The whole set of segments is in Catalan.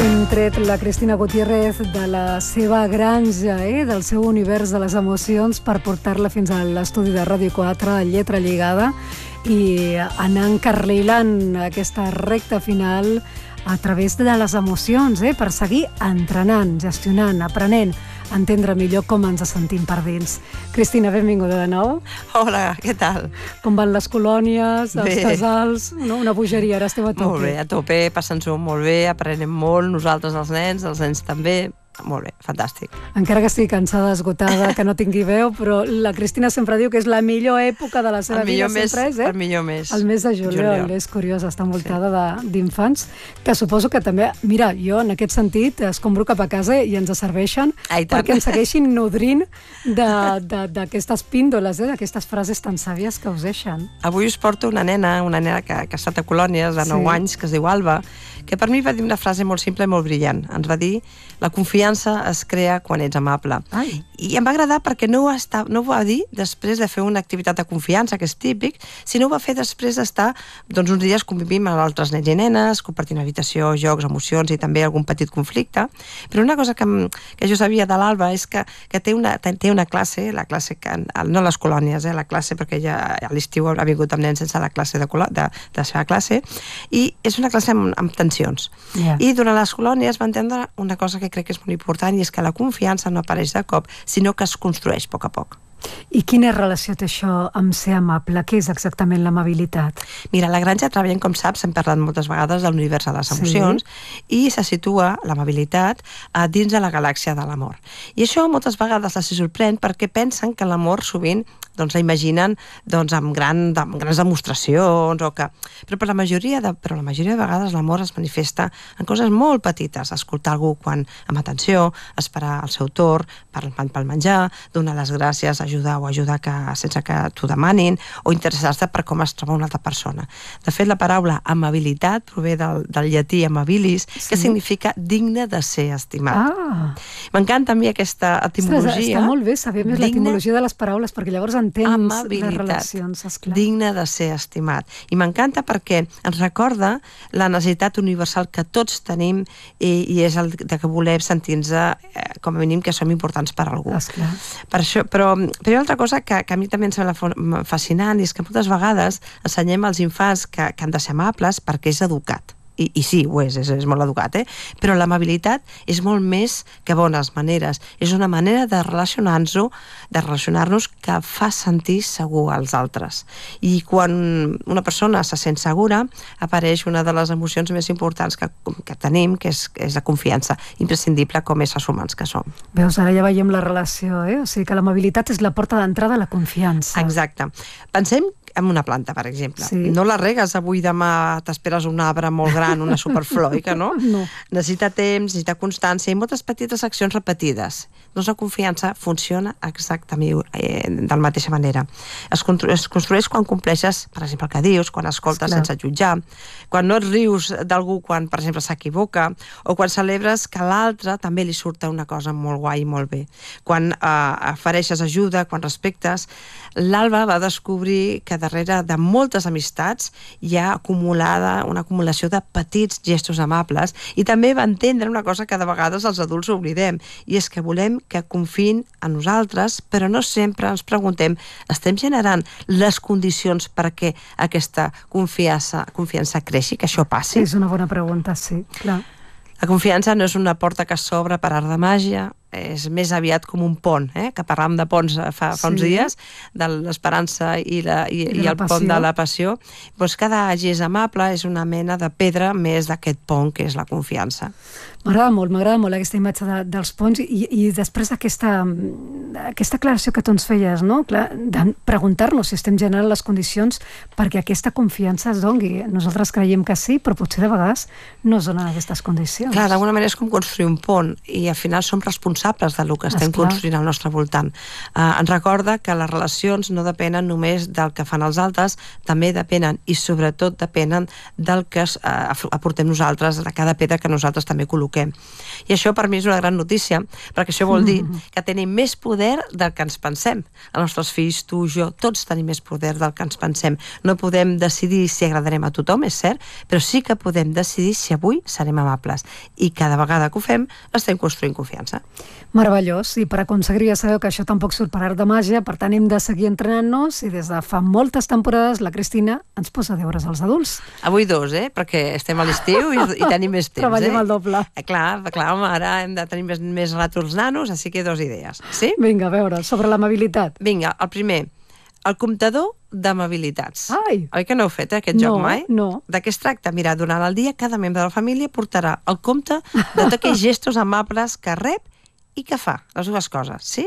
Hem tret la Cristina Gutiérrez de la seva granja, del seu univers de les emocions, per portar-la fins a l'estudi de Ràdio 4, Lletra Lligada, i anar encarrilant aquesta recta final a través de les emocions, per seguir entrenant, gestionant, aprenent, entendre millor com ens sentim per dins. Cristina, benvinguda de nou. Hola, què tal? Com van les colònies, els casals? No? Una bogeria, ara esteu a tope. Molt bé, a tope, passant-s'ho molt bé, aprenem molt, nosaltres els nens també. Molt bé, fantàstic. Encara que estigui cansada, esgotada, que no tingui veu, però la Cristina sempre diu que és la millor època de la seva vida, sempre és, El millor mes. El mes de juliol. És curiós, està envoltada d'infants, que suposo que també, mira, jo en aquest sentit escombro cap a casa i ens serveixen perquè ens segueixin nodrint d'aquestes píndoles, d'aquestes frases tan sàvies que us deixen. Avui us porto una nena que ha estat a colònies de 9 anys, que es diu Alba, que per mi va dir una frase molt simple i molt brillant. Ens va dir: la confiança es crea quan ets amable. I em va agradar perquè no ho va dir després de fer una activitat de confiança, que és típic, sinó ho va fer després d'estar uns dies convivint amb altres nens i nenes, compartint habitació, jocs, emocions i també algun petit conflicte. Però una cosa que jo sabia de l'Alba és que té una classe, la classe, no les colònies, la classe, perquè ella a l'estiu ha vingut amb nens sense la classe de la seva classe, i és una classe amb tensions. I durant les colònies va entendre una cosa que crec que és molt important, i és que la confiança no apareix de cop, sinó que es construeix a poc a poc. I quina relació té això amb ser amable? Què és exactament l'amabilitat? Mira, a la granja treballem, com saps, hem parlat moltes vegades de l'univers de les emocions, i se situa l'amabilitat dins de la galàxia de l'amor. I això moltes vegades les sorprèn perquè pensen que l'amor sovint la imaginen amb grans demostracions, però la majoria de vegades l'amor es manifesta en coses molt petites: escoltar algú amb atenció, esperar el seu torn pel menjar, donar les gràcies, ajudar sense que t'ho demanin, o interessar-se per com es troba una altra persona. De fet, la paraula amabilitat prové del llatí amabilis, que significa digne de ser estimat. M'encanta a mi aquesta etimologia. Està molt bé saber més l'etimologia de les paraules, perquè llavors entens les relacions. Digne de ser estimat. I m'encanta perquè ens recorda la necessitat universal que tots tenim, i és el que volem sentir-nos com a mínim que som importants per algú. Per això, però hi ha una altra cosa que a mi també em sembla fascinant, i és que moltes vegades ensenyem als infants que han de ser amables perquè és educat. I sí, ho és molt educat, però l'amabilitat és molt més que bones maneres. És una manera de relacionar-nos que fa sentir segur als altres. I quan una persona se sent segura, apareix una de les emocions més importants que tenim, que és la confiança, imprescindible com éssers humans que som. Veus, ara ja veiem la relació, O sigui que l'amabilitat és la porta d'entrada a la confiança. Exacte. Pensem en una planta, per exemple. No la regues avui, demà t'esperes un arbre molt gran, una superfloica, no? Necessita temps, necessita constància i moltes petites accions repetides. Doncs la confiança funciona exactament de la mateixa manera. Es construeix quan compleixes, per exemple, el que dius, quan escoltes sense jutjar, quan no et rius d'algú quan, per exemple, s'equivoca, o quan celebres que a l'altre també li surt una cosa molt guai i molt bé. Quan ofereixes ajuda, quan respectes. L'Alba va descobrir que darrere de moltes amistats hi ha una acumulació de petits gestos amables, i també va entendre una cosa que de vegades els adults oblidem, i és que volem que confiïn en nosaltres, però no sempre ens preguntem: estem generant les condicions perquè aquesta confiança creixi, que això passi? És una bona pregunta, sí, clar. La confiança no és una porta que s'obre per art de màgia, és més aviat com un pont, que parlàvem de ponts fa uns dies, de l'esperança i el pont de la passió. Doncs cada gest amable és una mena de pedra més d'aquest pont que és la confiança. M'agrada molt aquesta imatge dels ponts, i després d'aquesta aclaració que tu ens feies, de preguntar-nos si estem generant les condicions perquè aquesta confiança es doni. Nosaltres creiem que sí, però potser de vegades no es donen aquestes condicions. Clar, d'alguna manera és com construir un pont, i al final som responsables responsables del que estem construint al nostre voltant. Ens recorda que les relacions no depenen només del que fan els altres, també depenen i sobretot depenen del que aportem nosaltres, de cada pedra que nosaltres també col·loquem. I això per mi és una gran notícia, perquè això vol dir que tenim més poder del que ens pensem. Els nostres fills, tu, jo, tots tenim més poder del que ens pensem. No podem decidir si agradarem a tothom, és cert, però sí que podem decidir si avui serem amables. I cada vegada que ho fem, estem construint confiança. Meravellós, i per aconseguir, ja sabeu que això tampoc surt per art de màgia, per tant hem de seguir entrenant-nos, i des de fa moltes temporades la Cristina ens posa deures als adults. Avui 2, perquè estem a l'estiu i tenim més temps. Treballem al doble. Clar, home, ara hem de tenir més rato els nanos, així que 2 idees. Sí? Vinga, a veure, sobre l'amabilitat. Vinga, el primer, el comptador d'amabilitats. Ai! Oi que no heu fet aquest joc mai? No. De què es tracta? Mira, durant el dia cada membre de la família portarà el compte de tots aquells gestos amables que rep i que fa, les dues coses, sí?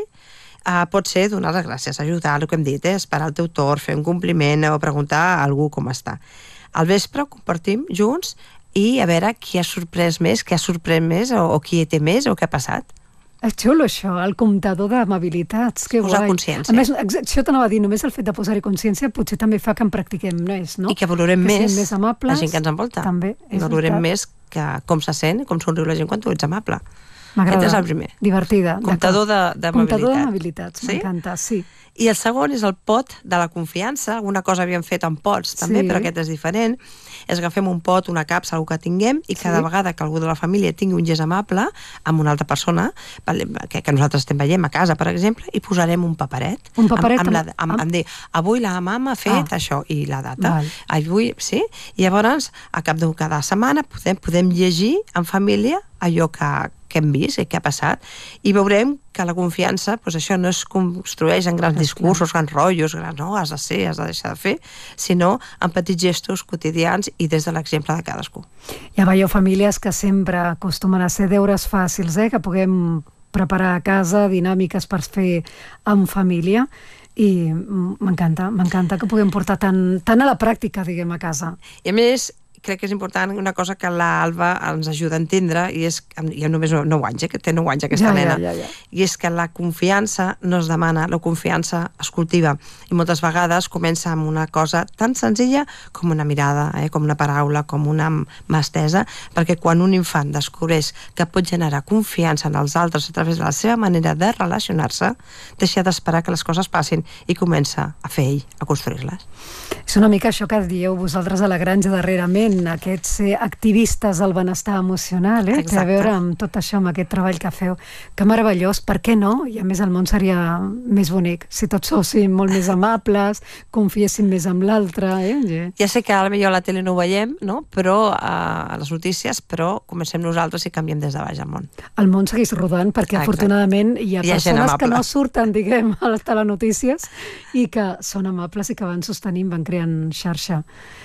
Pot ser donar les gràcies, ajudar, el que hem dit, esperar el teu torn, fer un compliment o preguntar a algú com està. Al vespre ho compartim junts i a veure qui ha sorprès més, qui ha sorprès més o qui té més o què ha passat. És xulo, això, el comptador d'amabilitats. Que posar guai. consciència. A més, això t'anava a dir, només el fet de posar-hi consciència potser també fa que en practiquem més, no? I que valorem més amables, la gent que ens envolta. També, és valorem veritat. més que com se sent, com somriu la gent quan tu ets amable. M'agrada. Aquest és el primer. Divertida. Comptador d'amabilitat. Comptador d'amabilitats, m'encanta, sí. I el segon és el pot de la confiança. Alguna cosa havíem fet amb pots també, però aquest és diferent. És agafem un pot, una capsa, algú que tinguem, i cada vegada que algú de la família tingui un gest amable amb una altra persona, que nosaltres estem veient a casa, per exemple, i posarem un paperet. Un paperet amb dir, avui la mama ha fet això, i la data. Avui, sí? I llavors, a cap de cada setmana, podem llegir en família allò que hem vist i què ha passat, i veurem que la confiança, això no es construeix en grans discursos, grans rotllos, no, has de ser, has de deixar de fer, sinó en petits gestos quotidians i des de l'exemple de cadascú. Ja veieu famílies que sempre acostumen a ser deures fàcils, que puguem preparar a casa dinàmiques per fer en família, i m'encanta que puguem portar tant a la pràctica, diguem, a casa. I a més, crec que és important una cosa que l'Alba ens ajuda a entendre, i és, jo només 9 anys, que té 9 anys aquesta nena, i és que la confiança no es demana, la confiança es cultiva, i moltes vegades comença amb una cosa tan senzilla com una mirada, com una paraula, com una mà estesa, perquè quan un infant descobreix que pot generar confiança en els altres a través de la seva manera de relacionar-se, deixa d'esperar que les coses passin i comença a fer ell, a construir-les. És una mica això que dieu vosaltres a la granja darrerament, aquests ser activistes del benestar emocional, té a veure amb tot això, amb aquest treball que feu. Que meravellós, per què no? I a més el món seria més bonic si tots fóssim molt més amables, confiéssim més en l'altre. Ja sé que potser a la tele no ho veiem, però a les notícies, però comencem nosaltres i canviem des de baix el món. El món segueix rodant perquè afortunadament hi ha persones que no surten, diguem, a les telenotícies i que són amables i que van sostenint, van creant xarxa.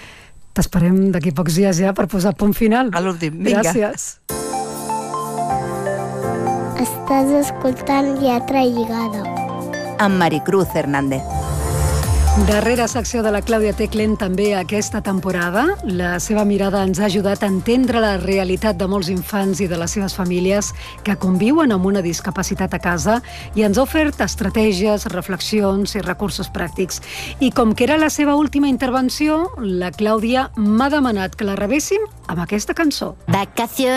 T'esperem d'aquí pocs dies ja per posar punt final. A l'últim, vinga. Gràcies. Estàs escoltant Lletra Lligada. Amb Maricruz Hernández. Darrera secció de la Clàudia Teclen també aquesta temporada. La seva mirada ens ha ajudat a entendre la realitat de molts infants i de les seves famílies que conviuen amb una discapacitat a casa i ens ha ofert estratègies, reflexions i recursos pràctics. I com que era la seva última intervenció, la Clàudia m'ha demanat que la rebéssim amb aquesta cançó. Vacaciones.